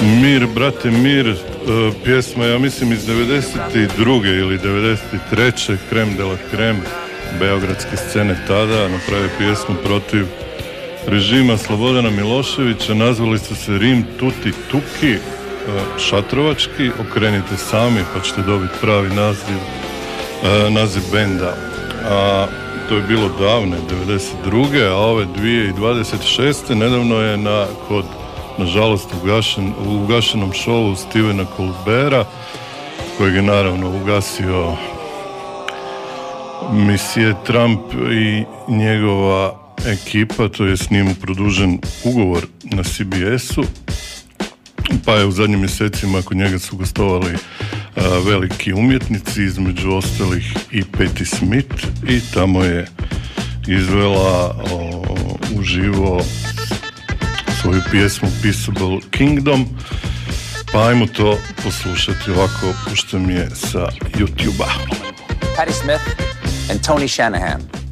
Mir, brate, mir, pjesma, ja mislim iz 92. ili 93. Krem de la Krem, beogradske scene tada, napravi pjesmu protiv režima Slobodana Miloševića, nazvali su se Rim Tuti Tuki, šatrovački, okrenite sami pa ćete dobiti pravi naziv benda. A to je bilo davne, 92. a ove 2026. nedavno je nažalost u ugašenom šovu Stevena Colberta, kojeg je naravno ugasio Monsieur Trump i njegova ekipa, to je s njim produžen ugovor na CBS-u, pa je u zadnjim mjesecima kod njega su gostovali veliki umjetnici, između ostalih i Patti Smith, i tamo je izvela uživo svoju pjesmu Peaceable Kingdom, pa ajmo to poslušati, ovako puštam je sa YouTube-a. Patti Smith and Tony Shanahan.